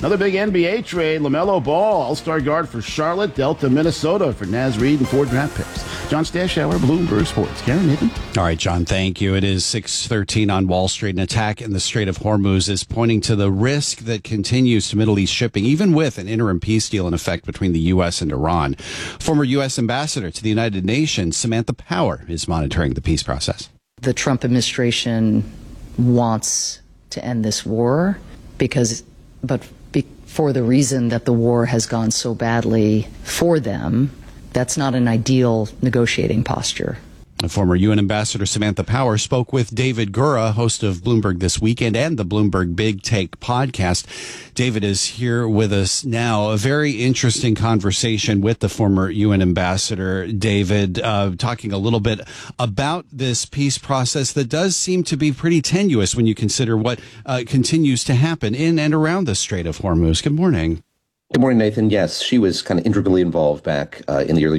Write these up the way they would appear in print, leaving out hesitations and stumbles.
Another big NBA trade, LaMelo Ball, all-star guard for Charlotte, Delta, Minnesota for Naz Reid and 4 draft picks. John Stashower, Bloomberg Sports. Karen, Nathan? All right, John, thank you. It is 6:13 on Wall Street. An attack in the Strait of Hormuz is pointing to the risk that continues to Middle East shipping, even with an interim peace deal in effect between the U.S. and Iran. Former U.S. Ambassador to the United Nations, Samantha Power, is monitoring the peace process. The Trump administration wants to end this war for the reason that the war has gone so badly for them. That's not an ideal negotiating posture. Former UN Ambassador Samantha Power spoke with David Gura, host of Bloomberg This Weekend and the Bloomberg Big Take podcast. David is here with us now. A very interesting conversation with the former UN Ambassador, David, talking a little bit about this peace process that does seem to be pretty tenuous when you consider what continues to happen in and around the Strait of Hormuz. Good morning. Good morning, Nathan. Yes, she was kind of integrally involved back in the early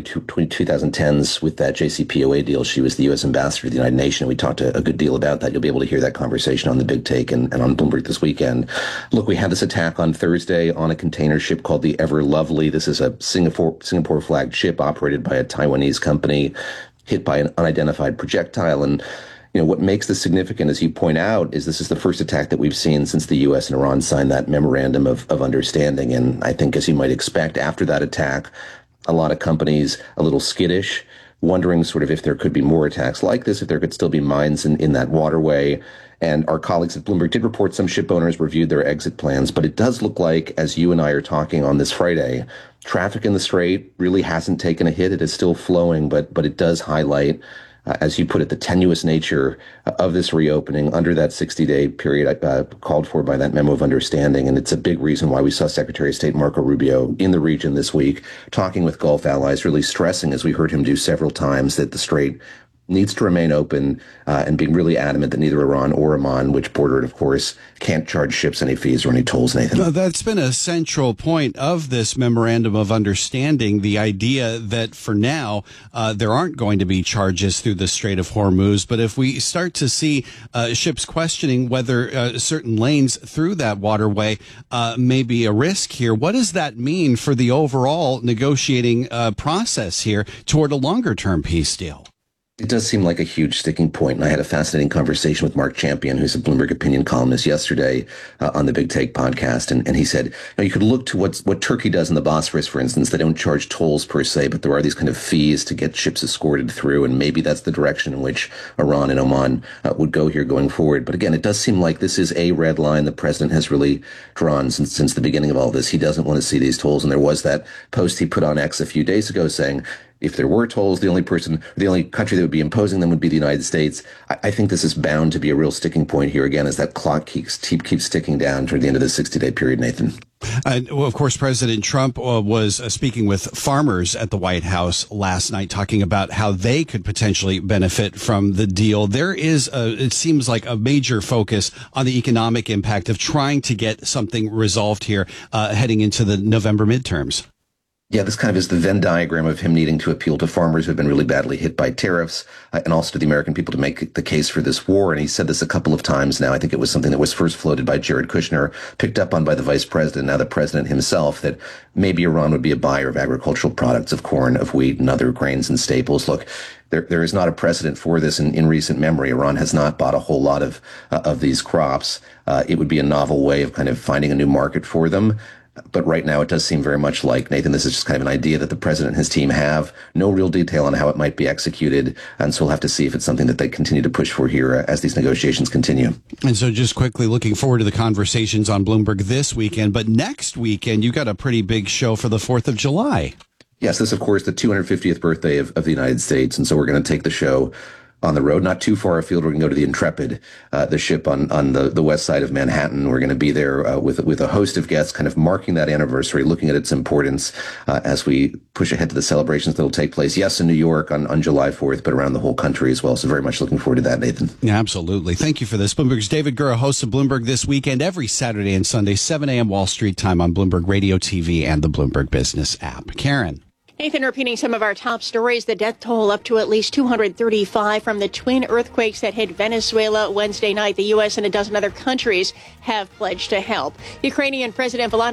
2010s with that JCPOA deal. She was the U.S. ambassador to the United Nations. We talked a good deal about that. You'll be able to hear that conversation on the Big Take and on Bloomberg This Weekend. Look, we had this attack on Thursday on a container ship called the Ever Lovely. This is a Singapore flagged ship operated by a Taiwanese company, hit by an unidentified projectile. And what makes this significant, as you point out, is this is the first attack that we've seen since the U.S. and Iran signed that memorandum of understanding. And I think, as you might expect, after that attack, a lot of companies a little skittish, wondering sort of if there could be more attacks like this, if there could still be mines in that waterway. And our colleagues at Bloomberg did report some ship owners reviewed their exit plans. But it does look like, as you and I are talking on this Friday, traffic in the Strait really hasn't taken a hit. It is still flowing, but it does highlight, as you put it, the tenuous nature of this reopening under that 60-day period called for by that memo of understanding. And it's a big reason why we saw Secretary of State Marco Rubio in the region this week, talking with Gulf allies, really stressing, as we heard him do several times, that the Strait needs to remain open and being really adamant that neither Iran or Oman, which border it, of course, can't charge ships any fees or any tolls, Nathan. That's been a central point of this memorandum of understanding, the idea that for now there aren't going to be charges through the Strait of Hormuz. But if we start to see ships questioning whether certain lanes through that waterway may be a risk here, what does that mean for the overall negotiating process here toward a longer-term peace deal? It does seem like a huge sticking point. And I had a fascinating conversation with Mark Champion, who's a Bloomberg opinion columnist, yesterday on the Big Take podcast. And he said, you could look to what Turkey does in the Bosphorus, for instance. They don't charge tolls per se, but there are these kind of fees to get ships escorted through. And maybe that's the direction in which Iran and Oman would go here going forward. But again, it does seem like this is a red line the president has really drawn since the beginning of all this. He doesn't want to see these tolls. And there was that post he put on X a few days ago saying, if there were tolls, the only country that would be imposing them would be the United States. I think this is bound to be a real sticking point here again as that clock keeps ticking down toward the end of the 60-day period, Nathan. Well, of course, President Trump was speaking with farmers at the White House last night, talking about how they could potentially benefit from the deal. There is, it seems like, a major focus on the economic impact of trying to get something resolved here heading into the November midterms. Yeah, this kind of is the Venn diagram of him needing to appeal to farmers who have been really badly hit by tariffs and also to the American people to make the case for this war. And he said this a couple of times now. I think it was something that was first floated by Jared Kushner, picked up on by the vice president, now the president himself, that maybe Iran would be a buyer of agricultural products, of corn, of wheat, and other grains and staples. Look, there is not a precedent for this in recent memory. Iran has not bought a whole lot of these crops. It would be a novel way of kind of finding a new market for them. But right now, it does seem very much like, Nathan, this is just kind of an idea that the president and his team have. No real detail on how it might be executed. And so we'll have to see if it's something that they continue to push for here as these negotiations continue. And so just quickly looking forward to the conversations on Bloomberg this weekend. But next weekend, you've got a pretty big show for the 4th of July. Yes, this, of course, the 250th birthday of the United States. And so we're going to take the show on the road, not too far afield. We're going to go to the Intrepid, the ship on the west side of Manhattan. We're going to be there with a host of guests, kind of marking that anniversary, looking at its importance as we push ahead to the celebrations that will take place, yes, in New York on July 4th, but around the whole country as well. So very much looking forward to that, Nathan. Yeah, absolutely. Thank you for this. Bloomberg's David Gura, host of Bloomberg This Weekend, every Saturday and Sunday, 7 a.m. Wall Street time on Bloomberg Radio TV and the Bloomberg Business app. Karen. Nathan, repeating some of our top stories, the death toll up to at least 235 from the twin earthquakes that hit Venezuela Wednesday night. The U.S. and a dozen other countries have pledged to help. Ukrainian President Volodymyr